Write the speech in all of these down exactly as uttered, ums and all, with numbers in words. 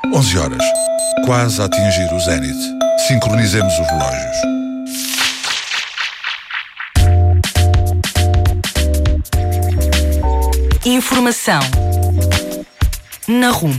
onze horas. Quase a atingir o zénite. Sincronizemos os relógios. Informação na Rumo.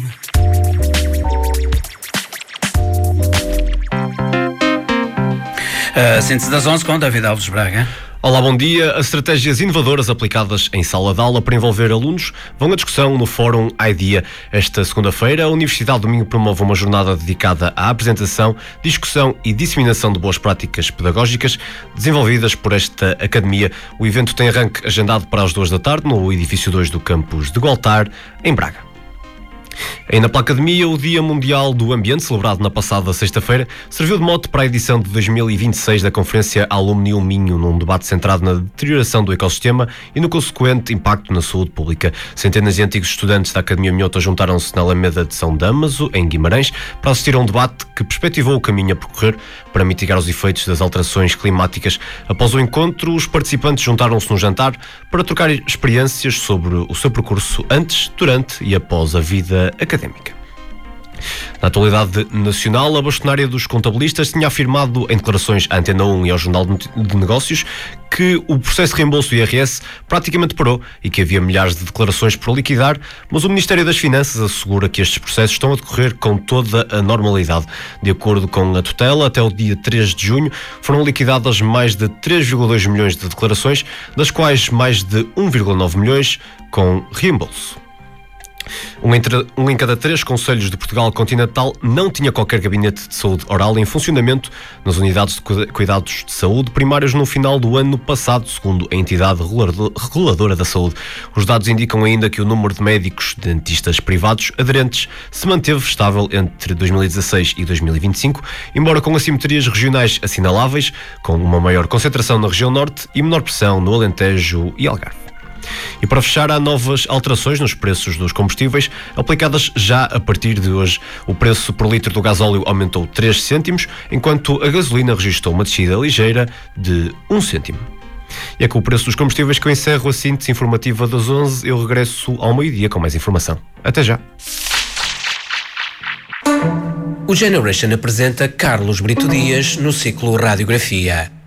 A síntese das onze com David Alves Braga. Olá, bom dia. As estratégias inovadoras aplicadas em sala de aula para envolver alunos vão à discussão no Fórum IDEA. Esta segunda-feira, a Universidade do Minho promove uma jornada dedicada à apresentação, discussão e disseminação de boas práticas pedagógicas desenvolvidas por esta academia. O evento tem arranque agendado para as duas da tarde no edifício dois do campus de Gualtar, em Braga. Ainda pela Academia, o Dia Mundial do Ambiente, celebrado na passada sexta-feira, serviu de mote para a edição de dois mil e vinte e seis da Conferência Alumnium Minho, num debate centrado na deterioração do ecossistema e no consequente impacto na saúde pública. Centenas de antigos estudantes da Academia Minhota juntaram-se na Alameda de São Damaso, em Guimarães, para assistir a um debate que perspectivou o caminho a percorrer para mitigar os efeitos das alterações climáticas. Após o encontro, os participantes juntaram-se num jantar para trocar experiências sobre o seu percurso antes, durante e após a vida académica. Na atualidade nacional, a bastonária dos contabilistas tinha afirmado em declarações à Antena um e ao Jornal de Negócios que o processo de reembolso do I R S praticamente parou e que havia milhares de declarações por liquidar, mas o Ministério das Finanças assegura que estes processos estão a decorrer com toda a normalidade. De acordo com a tutela, até o dia três de junho foram liquidadas mais de três vírgula dois milhões de declarações, das quais mais de um vírgula nove milhões com reembolso. Um, entre, um em cada três concelhos de Portugal continental não tinha qualquer gabinete de saúde oral em funcionamento nas unidades de cuidados de saúde primários no final do ano passado, segundo a entidade reguladora da saúde. Os dados indicam ainda que o número de médicos dentistas privados aderentes se manteve estável entre dois mil e dezasseis e dois mil e vinte e cinco, embora com assimetrias regionais assinaláveis, com uma maior concentração na região norte e menor pressão no Alentejo e Algarve. E para fechar, há novas alterações nos preços dos combustíveis, aplicadas já a partir de hoje. O preço por litro do gasóleo aumentou três cêntimos, enquanto a gasolina registrou uma descida ligeira de um cêntimo. E é com o preço dos combustíveis que eu encerro a síntese informativa das onze. Eu regresso ao meio-dia com mais informação. Até já! O Generation apresenta Carlos Brito Dias no ciclo Radiografia.